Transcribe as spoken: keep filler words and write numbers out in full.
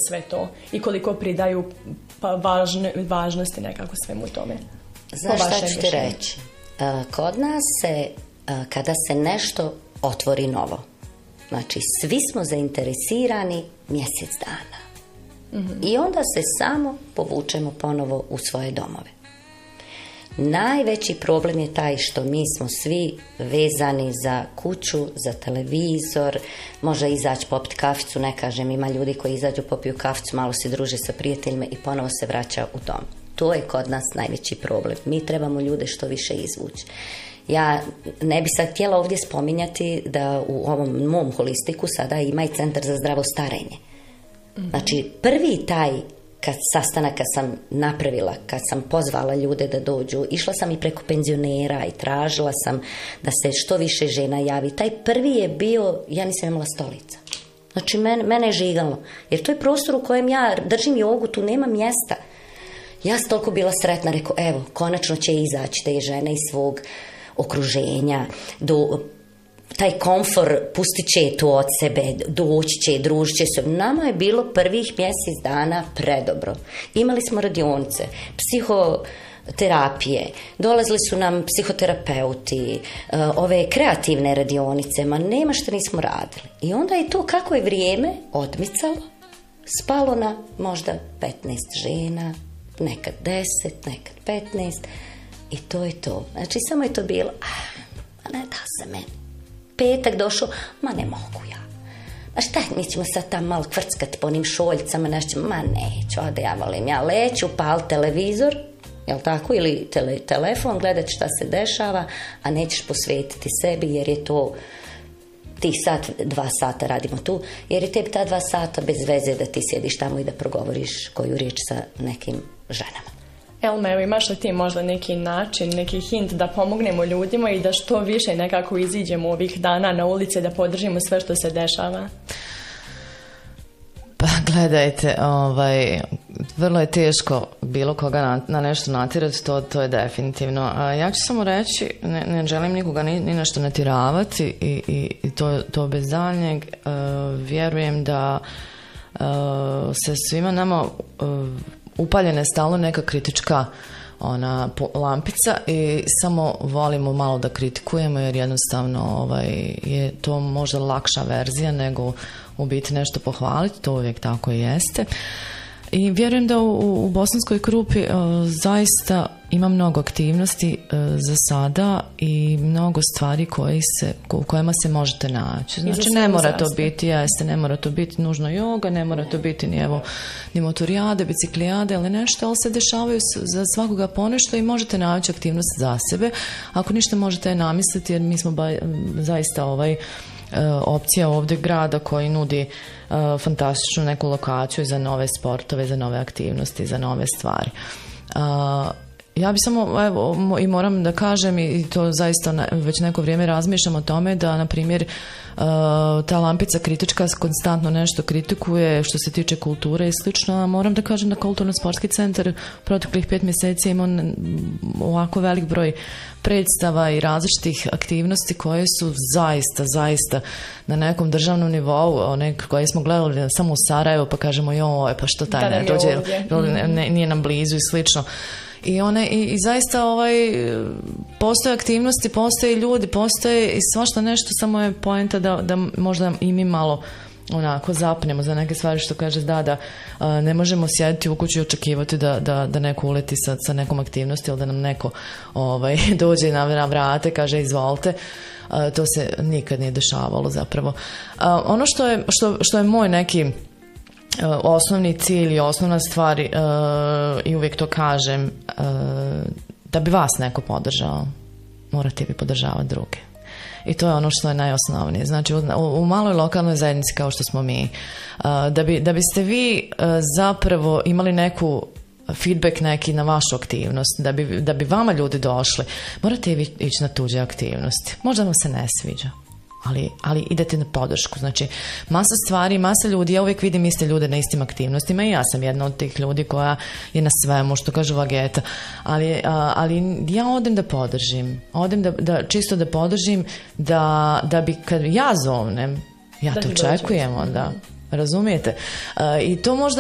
sve to i koliko pridaju pa važne, važnosti nekako svemu tome. Znaš šta ću ti reći? Kod nas se, kada se nešto otvori novo, znači svi smo zainteresirani mjesec dana. Mm-hmm. I onda se samo povučemo ponovo u svoje domove. Najveći problem je taj što mi smo svi vezani za kuću, za televizor, može izaći popiti kaficu, ne kažem, ima ljudi koji izađu popiju kaficu, malo se druže sa prijateljima i ponovo se vraća u dom. To je kod nas najveći problem. Mi trebamo ljude što više izvući. Ja ne bi sad htjela ovdje spominjati da u ovom mom holistiku sada ima i centar za zdravo starenje. Mm-hmm. Znači, prvi taj kad sastanak kad sam napravila, kad sam pozvala ljude da dođu, išla sam i preko penzionera i tražila sam da se što više žena javi. Taj prvi je bio, ja nisam imala stolica. Znači, mene, mene je žigalo. Jer to je prostor u kojem ja držim jogu, tu nema mjesta. Ja sam toliko bila sretna, rekao, evo, konačno će izaći te žene iz svog okruženja, do, taj komfor pustit će to od sebe, doći će, družit će se. Nama je bilo prvih mjesec dana predobro. Imali smo radionice, psihoterapije, dolazili su nam psihoterapeuti, ove kreativne radionice, ma nema što nismo radili. I onda je to kako je vrijeme odmicalo, spalo na možda petnaest žena, nekad deset, nekad petnaest i to je to. Znači samo je to bilo, a ne da se meni. Petak došao, ma ne mogu ja. A šta, mi ćemo sad tam malo kvrckati po onim šoljicama, nešto, ma neću, ode ja volim, ja leću, pal televizor, jel tako, ili tele, telefon, gledat šta se dešava, a nećeš posvetiti sebi jer je to tih sat, dva sata radimo tu, jer je tebi ta dva sata bez veze da ti sjediš tamo i da progovoriš koju riječ sa nekim ženama. Elma, evo imaš li ti možda neki način, neki hint da pomognemo ljudima i da što više nekako iziđemo ovih dana na ulice, da podržimo sve što se dešava? Pa gledajte, ovaj, vrlo je teško bilo koga na, na nešto natjerati, to, to je definitivno. A ja ću samo reći, ne, ne želim nikoga ni, ni nešto natjeravati i, i, i to, to bez daljnjeg. Uh, vjerujem da uh, se svima nama uh, upaljena je stalno neka kritička ona lampica i samo volimo malo da kritikujemo jer jednostavno ovaj, je to možda lakša verzija nego u biti nešto pohvaliti, to uvijek tako i jeste. I vjerujem da u, u Bosanskoj Krupi uh, zaista ima mnogo aktivnosti uh, za sada i mnogo stvari koji se, u kojima se možete naći. Znači ne mora to biti, jeste, ne mora to biti nužno joga, ne mora to biti ni evo ni motorijade, biciklijade, ali nešto, ali se dešavaju za svakoga ponešto i možete naći aktivnost za sebe. Ako ništa možete je namisliti jer mi smo ba, zaista ovaj opcija ovdje grada koji nudi uh, fantastičnu neku lokaciju za nove sportove, za nove aktivnosti, za nove stvari. Uh, ja bi samo, evo, i moram da kažem i to zaista ne, već neko vrijeme razmišljam o tome da, na primjer, uh, ta lampica kritička konstantno nešto kritikuje što se tiče kulture i slično, a moram da kažem da Kulturno-sportski centar proteklih pet mjeseci imao ovako velik broj predstava i različitih aktivnosti koje su zaista, zaista na nekom državnom nivou, one koje smo gledali samo u Sarajevu, pa kažemo joj, pa što taj ne dođe, ne, nije nam blizu i slično. I one i, i zaista ovaj postoje aktivnosti, postoje ljudi, postoje i svašta nešto, samo je poenta da, da možda i mi malo onako zapnemo za neke stvari što kaže da, da a, ne možemo sjediti u kući i očekivati da, da, da neko uleti sa, sa nekom aktivnosti ili da nam neko ovaj, dođe na vrate, kaže izvolite. A, to se nikad nije dešavalo zapravo. A, ono što je, što, što je moj neki osnovni cilj i osnovna stvar uh, i uvijek to kažem uh, da bi vas neko podržao morate vi podržavati druge i to je ono što je najosnovnije, znači u, u maloj lokalnoj zajednici kao što smo mi uh, da, bi, da biste vi uh, zapravo imali neku feedback neki na vašu aktivnost, da bi, da bi vama ljudi došli, morate vi ići na tuđe aktivnosti, možda vam se ne sviđa Ali, ali idete na podršku. Znači, masa stvari, masa ljudi, ja uvijek vidim iste ljude na istim aktivnostima i ja sam jedna od tih ljudi koja je na svemu, što kažu Vageta. Ali, a, ali ja odem da podržim. Odem da, da čisto da podržim, da, da bi kad ja zovnem, ja da to očekujem onda. Razumijete? A, I to možda